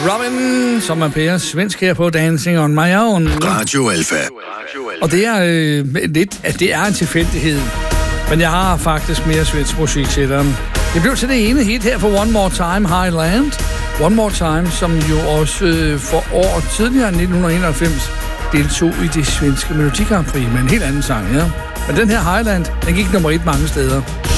Robin, som er Per Svensk her på Dancing on My Own. Radio Alfa. Og det er det er en tilfældighed. Men jeg har faktisk mere svensk musik til dem. Det blev til det ene hit her for One More Time, Highland. One More Time, som jo også for år tidligere, 1991, deltog i det svenske Melodi Grand Prix med en helt anden sang, ja. Men den her Highland, den gik nummer 1 mange steder.